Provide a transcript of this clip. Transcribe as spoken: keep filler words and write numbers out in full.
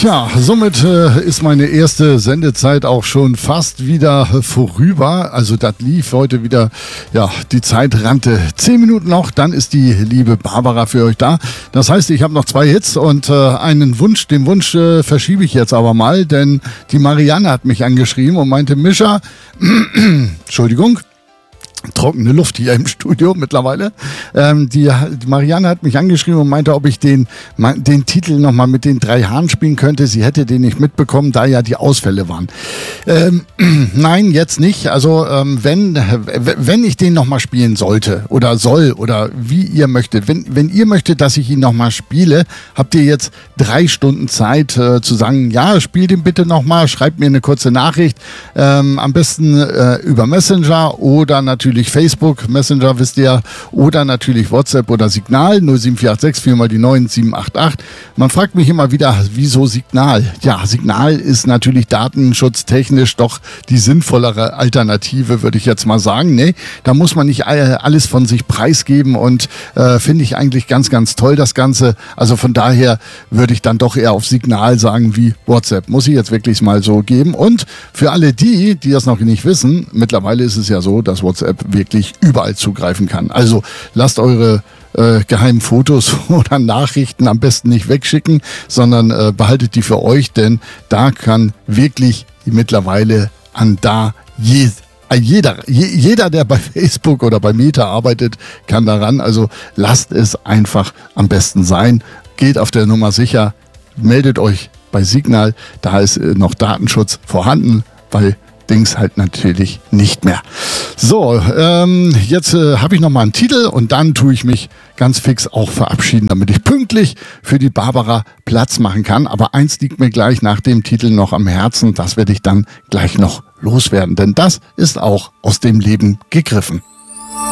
Tja, somit äh, ist meine erste Sendezeit auch schon fast wieder äh, vorüber. Also das lief heute wieder, ja, die Zeit rannte zehn Minuten noch, dann ist die liebe Barbara für euch da. Das heißt, ich habe noch zwei Hits und äh, einen Wunsch, den Wunsch äh, verschiebe ich jetzt aber mal, denn die Marianne hat mich angeschrieben und meinte, Mischa, Entschuldigung, trockene Luft hier im Studio mittlerweile. Ähm, die, die Marianne hat mich angeschrieben und meinte, ob ich den, den Titel nochmal mit den drei Haaren spielen könnte. Sie hätte den nicht mitbekommen, da ja die Ausfälle waren. Ähm, nein, jetzt nicht. Also ähm, wenn, wenn ich den nochmal spielen sollte oder soll oder wie ihr möchtet, wenn, wenn ihr möchtet, dass ich ihn nochmal spiele, habt ihr jetzt drei Stunden Zeit äh, zu sagen, ja, spiel den bitte nochmal, schreibt mir eine kurze Nachricht. Ähm, am besten äh, über Messenger oder natürlich Facebook, Messenger, wisst ihr, oder natürlich WhatsApp oder Signal, null sieben vier acht sechs vier mal die neun sieben acht acht. Man fragt mich immer wieder, wieso Signal? Ja, Signal ist natürlich datenschutztechnisch doch die sinnvollere Alternative, würde ich jetzt mal sagen. Nee, da muss man nicht alles von sich preisgeben und äh, finde ich eigentlich ganz, ganz toll, das Ganze. Also von daher würde ich dann doch eher auf Signal sagen wie WhatsApp. Muss ich jetzt wirklich mal so geben. Und für alle die, die das noch nicht wissen, mittlerweile ist es ja so, dass WhatsApp wirklich überall zugreifen kann. Also lasst eure äh, geheimen Fotos oder Nachrichten am besten nicht wegschicken, sondern äh, behaltet die für euch, denn da kann wirklich mittlerweile an da je, jeder, je, jeder, der bei Facebook oder bei Meta arbeitet, kann daran. Also lasst es einfach am besten sein. Geht auf der Nummer sicher, meldet euch bei Signal, da ist äh, noch Datenschutz vorhanden, weil Dings halt natürlich nicht mehr. So, ähm, jetzt äh, habe ich nochmal einen Titel und dann tue ich mich ganz fix auch verabschieden, damit ich pünktlich für die Barbara Platz machen kann. Aber eins liegt mir gleich nach dem Titel noch am Herzen, das werde ich dann gleich noch loswerden, denn das ist auch aus dem Leben gegriffen.